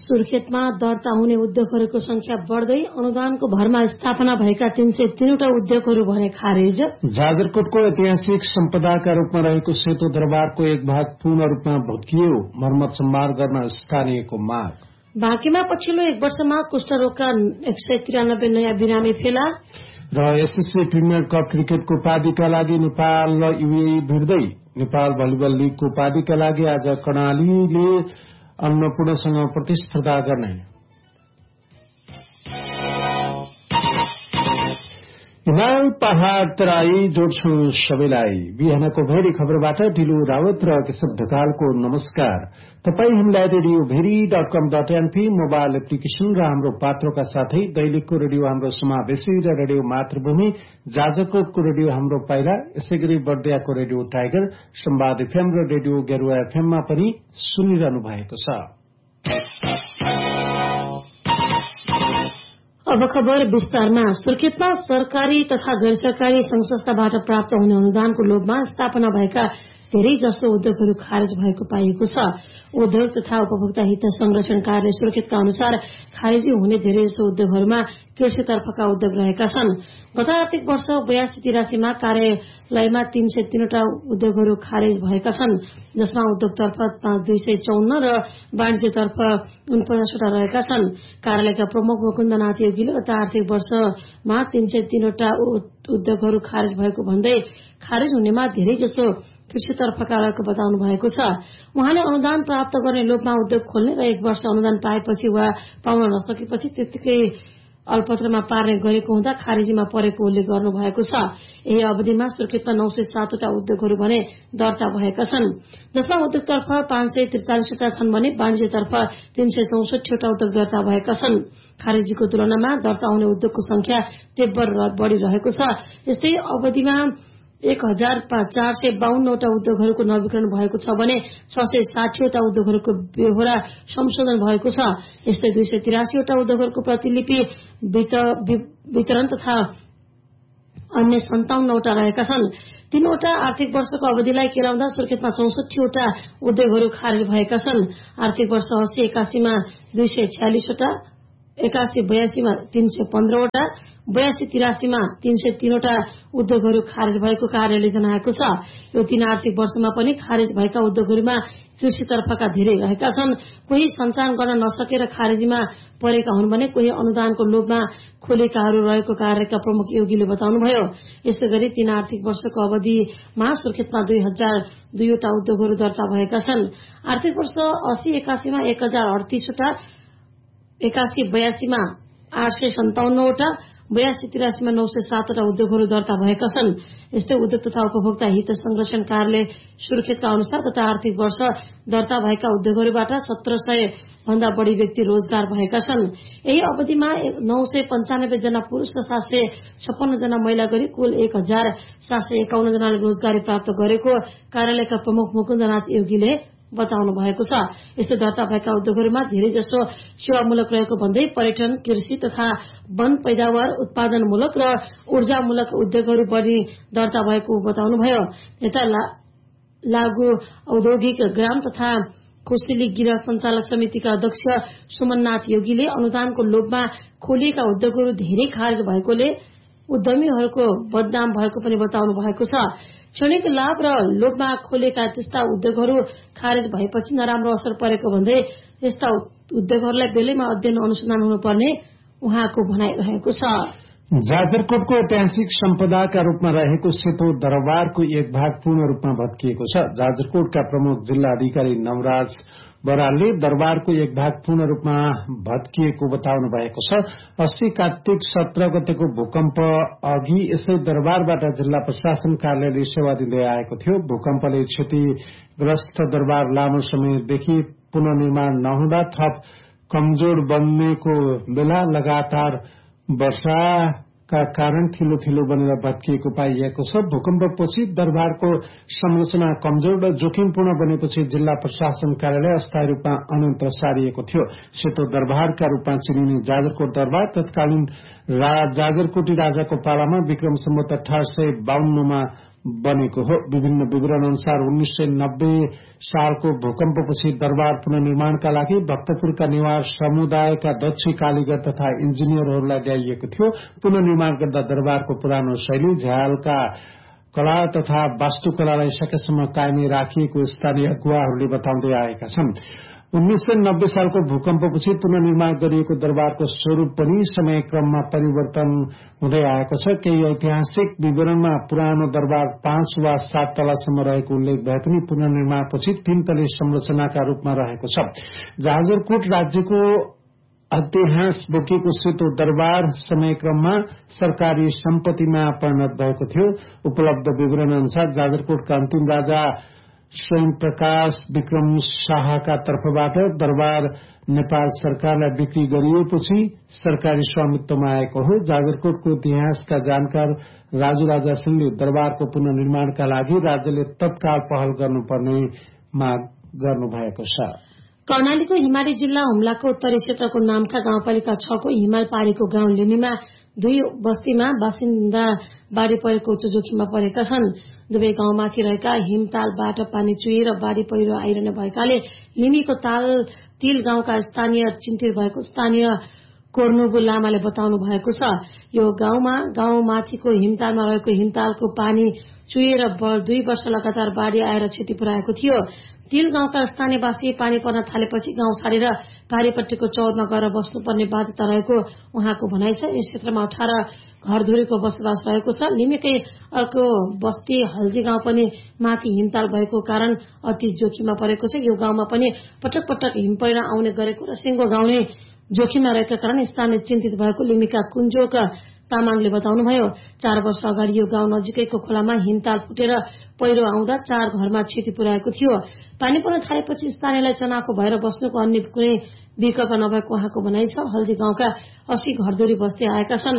सुर्खेतमा दर्ता हुने उद्योगहरूको संख्या बढ्दै अनुदानको भरमा स्थापना भएका 303वटा उद्योगहरू भने खारेज। जाजरकोटको ऐतिहासिक सम्पदाका रूपमा रहेको सेतो दरबारको एक भाग पूर्ण रूपमा भत्कियो, मर्मत सम्भार गर्न स्थानीयको माग। बाँकीमा पछिल्लो एक वर्षमा कुष्ठरोगका 193 नयाँ बिरामी फेला र एसएससी प्रिमियर कप क्रिकेटको उपाधिका लागि नेपाल र युएई भिड्दै। नेपाल भलिबल लीगको उपाधिका लागि आज कर्णालीले अन्नपूर्णसँग प्रतिस्पर्धा गर्ने। हिमाल पहाड़ तराई जोड्छु सबैलाई। बिहानको भेरी खबरबाट ढिलो रावत र केशव ढकालको नमस्कार। तपाई हामीलाई रेडियोभेरी.com.np मोबाइल एप्लिकेशन र हाम्रो पात्रोका साथै दैनिकको रेडियो हाम्रो समावेशी र रेडियो मातृभूमि जाजरकोटको रेडियो हाम्रो पाइला, यसैगरी बर्दियाको रेडियो टाइगर, संवाद एफएम र रेडियो गेरुवा एफएममा पनि सुनिरहनु भएको छ। अब खबर विस्तारमा। सुर्खेतमा सरकारी तथा गैर सरकारी संघ संस्थाबाट प्राप्त हुने अनुदानको लोभमा स्थापना भएका धेरै जसो उद्योगहरू खारेज भएको पाइएको छ। उद्योग तथा उपभोक्ता हित संरक्षण कार्यालय सुर्खेतका अनुसार खारेजी हुने धेरै जसो उद्योगहरूमा कृषितर्फका उद्योग रहेका छन्। गत आर्थिक वर्ष 82-83 मा कार्यालयमा 303वटा उद्योगहरू खारेज भएका छन्, जसमा उद्योगतर्फ 254 र वाणिज्यतर्फ 49वटा रहेका छन्। कार्यालयका प्रमुख मुकुन्दनाथ योगीले गत आर्थिक वर्षमा 303वटा उद्योगहरू खारेज भएको भन्दै खारेज हुनेमा धेरै जसो कृषितर्फका रहेको बताउनु भएको छ। उहाँले अनुदान प्राप्त गर्ने लोभमा उद्योग खोल्ने र एक वर्ष अनुदान पाएपछि वा पाउन नसकेपछि त्यतिकै अलपत्रमा पार्ने गरेको हुँदा खारेजीमा परेको उल्लेख गर्नु भएको छ। यही अवधिमा सुर्खेतमा 907वटा उद्योगहरू भने दर्ता भएका छन्, जसमा उद्योगतर्फ 543वटा छन् भने वाणिज्यतर्फ 364वटा उद्योग दर्ता भएका छन्। खारेजीको तुलनामा दर्ता हुने उद्योगको संख्या तीव्र बढ़ी रहेको छ। यस्तै अवधिमा 1452वटा उद्योगहरूको नवीकरण भएको छ भने 660वटा उद्योगहरूको बेहोरा संशोधन भएको छ। यस्तै 283वटा उद्योगहरूको प्रतिलिपि वितरण तथा अन्य 57वटा रहेका छन्। 3वटा आर्थिक वर्षको अवधिलाई केलाउँदा सुर्खेतमा 64वटा उद्योगहरू खारेज भएका छन्। आर्थिक वर्ष 80-81 मा 246वटा, 81-82 मा 315वटा, 82-83 मा 303वटा उद्योगहरू खारेज भएको कार्यालयले जनाएको छ। यो 3 आर्थिक वर्षमा पनि खारेज भएका उद्योगहरूमा कृषितर्फका धेरै रहेका छन्। कोही सञ्चालन गर्न नसकेर खारेजीमा परेका हुन् भने कोही अनुदानको लोभमा खोलेकाहरू रहेको कार्यालयका प्रमुख योगीले बताउनुभयो। यसैगरी 3 आर्थिक वर्षको अवधिमा सुर्खेतमा 2002वटा उद्योगहरू दर्ता भएका छन्। आर्थिक वर्ष 80-81 मा 1038वटा, 81-82 मा 857वटा, 82-83 मा 907वटा उद्योगहरू दर्ता भएका छन्। यस्तै उद्योग तथा उपभोक्ता हित संरक्षण कार्यालय सुर्खेतका अनुसार गत आर्थिक वर्ष दर्ता भएका उद्योगहरूबाट 1700 भन्दा बढ़ी व्यक्ति रोजगार भएका छन्। यही अवधिमा 995 जना पुरूष र 756 जना महिला गरी कुल 1751 जनाले रोजगारी प्राप्त गरेको कार्यालयका प्रमुख मुकुन्दनाथ योगीले बताउनु भएको छ। यस्तै दर्ता भएका उद्योगहरूमा धेरै जसो सेवामूलक रहेको भन्दै पर्यटन, कृषि तथा वन पैदावार उत्पादनमूलक र ऊर्जामूलक उद्योगहरू बढी दर्ता भएको बताउनुभयो। यता लागू औद्योगिक ग्राम तथा कोसेली गिरा संचालक समितिका अध्यक्ष सुमननाथ योगीले अनुदानको लोभमा खोलिएका उद्योगहरू धेरै खारेज भएकोले उद्यमीहरूको बदनाम भएको पनि बताउनु भएको छ। क्षणिक लाभ र लोभमा खोलेका त्यस्ता उद्योगहरू खारेज भएपछि नराम्रो असर परेको भन्दै यस्ता उद्योगहरूलाई बेलैमा अध्ययन अनुसन्धान हुनुपर्ने उहाँको भनाइरहेको छ। जाजरकोटको ऐतिहासिक सम्पदाका रूपमा रहेको सेतो दरबारको एक भाग पूर्ण रूपमा भत्किएको छ। जाजरकोटका प्रमुख जिल्ला अधिकारी नवराज बरालले दरबारको एक भाग पूर्ण रूपमा भत्किएको बताउनु भएको छ। 80 कार्तिक 17 गतेको भूकम्प अघि यसै दरबारबाट जिल्ला प्रशासन कार्यालयले सेवा दिँदै आएको थियो। भूकम्पले क्षतिग्रस्त दरबार लामो समयदेखि पुनर्निर्माण नहुँदा थप कमजोर बन्नेको बेला लगातार वर्षाका कारण थिलो थिलो बनेर भत्किएको पाइएको छ। भूकम्पपछि दरबारको संरचना कमजोर र जोखिमपूर्ण बनेपछि जिल्ला प्रशासन कार्यालय अस्थायी रूपमा अन्यत्र सारिएको थियो। सेतो दरबारका रूपमा चिनिने जाजरकोट दरबार तत्कालीन जाजरकोटी राजाको पालामा विक्रम सम्वत 1852 मा बनेको हो। विभिन्न विवरण अनुसार 1990 सालको भूकम्पपछि दरबार पुनर्निर्माणका लागि भक्तपुरका नेवार समुदायका दक्ष कालीगर तथा इन्जिनियरहरूलाई ल्याइएको थियो। पुनर्निर्माण गर्दा दरबारको पुरानो शैली, झ्यालका कला तथा वास्तुकलालाई सकेसम्म कायमै राखिएको स्थानीय गुवाहरूले बताउँदै आएका छन्। 1990 सालको भूकम्पपछि पुनर्निर्माण गरिएको दरबारको स्वरूप पनि समयक्रममा परिवर्तन हुँदै आएको छ। केही ऐतिहासिक विवरणमा पुरानो दरबार 5 वा 7 तलासम्म रहेको उल्लेख भए पनि पुनर्निर्माणपछि 3 तले संरचनाका रूपमा रहेको छ। जाजरकोट राज्यको इतिहास बोकेको सेतो दरबार समयक्रममा सरकारी सम्पत्तिमा परिणत भएको थियो। उपलब्ध विवरण अनुसार जाजरकोटका अन्तिम राजा स्वयं प्रकाश विक्रम शाहका तर्फबाट दरबार नेपाल सरकारलाई बिक्री गरिएपछि सरकारी स्वामित्वमा आएको हो। जाजरकोटको इतिहासका जानकार राजु राजा सिंहले दरबारको पुनर्निर्माणका लागि राज्यले तत्काल पहल गर्नुपर्ने माग गर्नुभएको छ। कर्णालीको हिमाली जिल्ला हुम्लाको उत्तरी क्षेत्रको नाम्खा गाउँपालिका 6 को हिमाल पारीको गाउँ लिमीमा 2 बस्तीमा बासिन्दा बाढ़ी पहिरोको उच्च जोखिममा परेका छन्। दुवै गाउँमाथि रहेका हिमतालबाट पानी चुहिएर बाढ़ी पहिरो आइरहने भएकाले लिमीको तिल गाउँका स्थानीय चिन्तित भएको स्थानीय कोर्नुबु लामाले बताउनु भएको छ। यो गाउँमाथिको हिमतालमा रहेको हिमतालको पानी चुहिएर 2 वर्ष लगातार बाढ़ी आएर क्षति पुर्याएको थियो। तिल गाउँका स्थानीयवासी पानी पर्न थालेपछि गाउँ छाडेर पारीपट्टिको चौरमा गएर बस्नुपर्ने बाध्यता रहेको उहाँको भनाइ छ। यस क्षेत्रमा 18 घरधुरीको बसोबास रहेको छ। लिमीकै अर्को बस्ती हल्जी गाउँ पनि माथि हिमताल भएको कारण अति जोखिममा परेको छ। यो गाउँमा पनि पटक पटक हिम पहिरो आउने गरेको र सिंगो गाउँ नै जोखिममा रहेका कारण स्थानीय चिन्तित भएको लिमीका कुञ्जोक तामाङले बताउनुभयो। 4 वर्ष अगाडि यो गाउँ नजिकैको खोलामा हिमताल फुटेर पहिरो आउँदा 4 घरमा क्षति पुर्याएको थियो। पानी पर्न थालेपछि स्थानीयलाई चनाखो भएर बस्नुको अन्य कुनै विकल्प नभएको उहाँको भनाइ छ। हल्दी गाउँका 80 घरधुरी बस्दै आएका छन्।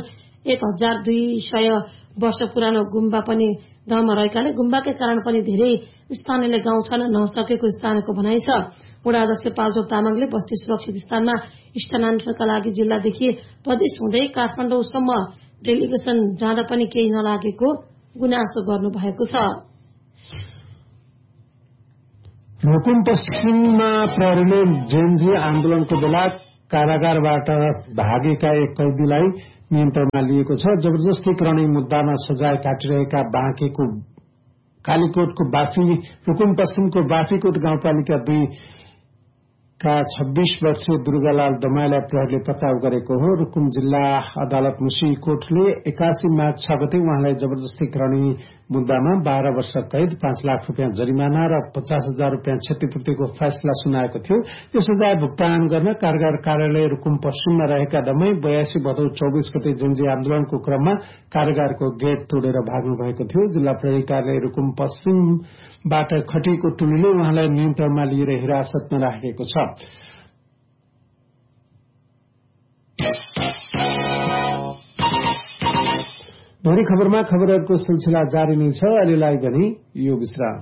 1200 वर्ष पुरानो गुम्बा पनि गाउँमा रहेकाले गुम्बाकै कारण पनि धेरै स्थानीयले गाउँ छाड्न नसकेको स्थानीयको भनाइ छ। वडा अध्यक्ष पाल्चोक तामाङले बस्ती सुरक्षित स्थानमा स्थानान्तरणका लागि जिल्लादेखि प्रदेश हुँदै काठमाडौँसम्म डेलिगेशन जाँदा पनि केही नलागेको गुनासो गर्नु भएको छ। रुकुम पश्चिममा प्रहरीले जेएनजी आन्दोलनको बेला कारागारबाट भागेका एक कैदीलाई नियन्त्रणमा लिएको छ। जबरजस्ती करणी मुद्दामा सजाय काटिरहेका बाँकेको कालीकोटको रुकुम पश्चिमको बाफीकोट गाउँपालिका 2 का 26 वर्षीय दुर्गालाल दमाईलाई प्रहरीले पक्राउ गरेको हो। रुकुम जिल्ला अदालत मुसीकोटले 81 मार्च 6 गते उहाँलाई जबरजस्ती करणी मुद्दामा 12 वर्ष कैद, 5 लाख रुपियाँ जरिमाना र 50,000 रुपियाँ क्षतिपूर्तिको फैसला सुनाएको थियो। यो सजाय भुक्तान गर्न कारागार कार्यालय रुकुम पश्चिममा रहेका दमाई 82 भदौ 24 गते जेएनजी आन्दोलनको क्रममा कारागारको गेट तोडेर भाग्नु भएको थियो। जिल्ला प्रहरी कार्यालय रुकुम पश्चिमबाट खटिएको टोलीले उहाँलाई नियन्त्रणमा लिएर हिरासतमा राखेको छ। भोलि खबरमा खबरहरूको सिलसिला जारी नै छ। अहिलेलाई भने यो विश्राम।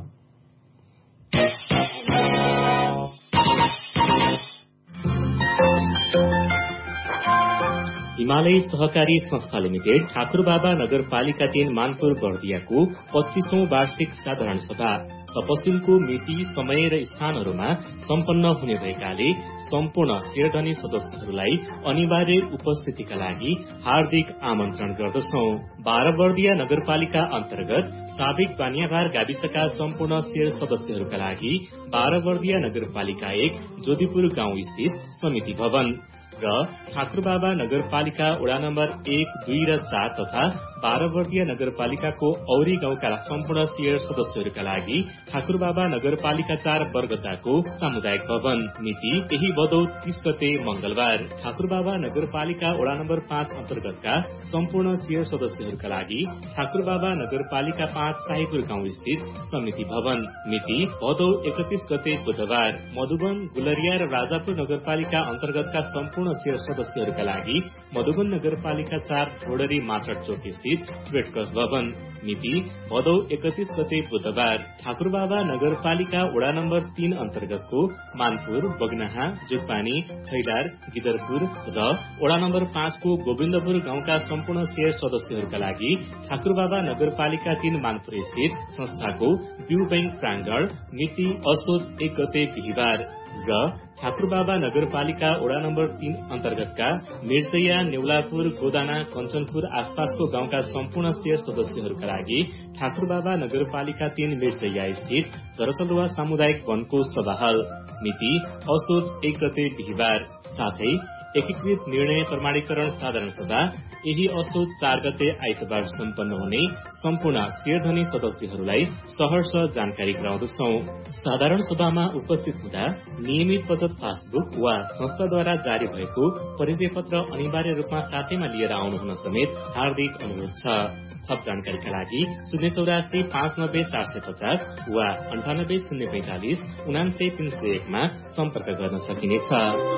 हिमालय सहकारी संस्था लिमिटेड ठाकुरबाबा नगरपालिका 3 मानपुर बर्दियाको 25औं वार्षिक साधारण सभा तपसिलको मिति, समय र स्थानहरूमा सम्पन्न हुने भएकाले सम्पूर्ण शेरधनी सदस्यहरूलाई अनिवार्य उपस्थितिका लागि हार्दिक आमन्त्रण गर्दछौं। 12 बर्दिया नगरपालिका अन्तर्गत साबिक बानियाबार गाविसका सम्पूर्ण शेर सदस्यहरूका लागि 12 बर्दिया नगरपालिका 1 जोधीपुर गाउँ स्थित समिति भवन र ठाकुरबाबा नगरपालिका वडा नम्बर 1, 2 र 4 तथा 12 बर्दिया नगरपालिकाको औरी गाउँका सम्पूर्ण शेर सदस्यहरूका लागि ठाकुरबाबा नगरपालिका 4 बरगदाको सामुदायिक भवन। मिति यही भदौ 30 गते मंगलबार। ठाकुरबाबा नगरपालिका वडा नम्बर 5 अन्तर्गतका सम्पूर्ण शेर सदस्यहरूका लागि ठाकुरबाबा नगरपालिका 5 साहीपुर गाउँ स्थित समिति भवन। मिति भदौ 31 गते बुधबार। मधुबन, गुलरिया र राजापुर नगरपालिका अन्तर्गतका सम्पूर्ण शेर सदस्यहरूका लागि मधुबन नगरपालिका 4 ढोडरी माचट चोक स्थित स्थित रेडक्रस भवन। मिति भदौ 31 गते बुधबार। ठाकुरबाबा नगरपालिका वडा नम्बर 3 अन्तर्गतको मानपुर, बगनाहा, जुटपानी, खैलार, गिदरपुर र वडा नम्बर 5 को गोविन्दपुर गाउँका सम्पूर्ण शेयर सदस्यहरूका लागि ठाकुरबाबा नगरपालिका 3 मानपुर स्थित संस्थाको बिउ बैंक प्राङ्गण मिति असोज 1 गते बिहिबार र ठाकुरबाबा नगरपालिका वडा नम्बर 3 अन्तर्गतका मिर्चैया, नेउलापुर, गोदाना, कञ्चनपुर आसपासको गाउँका सम्पूर्ण शेयर सदस्यहरूका लागि ठाकुरबाबा नगरपालिका 3 मिर्चैया स्थित जरसलुवा सामुदायिक वनको सभा हल मिति असोज 1 गते बिहिबार। साथै एकीकृत निर्णय प्रमाणीकरण साधारण सभा यही असोज 4 गते आइतबार सम्पन्न हुने सम्पूर्ण शेयरधनी सदस्यहरूलाई सहर्ष जानकारी गराउँदछौ। साधारण सभामा उपस्थित हुँदा नियमित बचत पासबुक वा संस्थाद्वारा जारी भएको परिचय पत्र अनिवार्य रूपमा साथैमा लिएर आउनुहुन समेत हार्दिक अनुरोध छ। थप जानकारीका लागि 084 590 450 वा 98 045 99 301 मा सम्पर्क गर्न सकिनेछ।